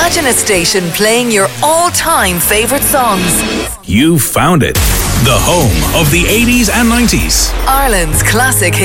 Imagine a station playing your all-time favourite songs. You found it. The home of the 80s and 90s. Ireland's classic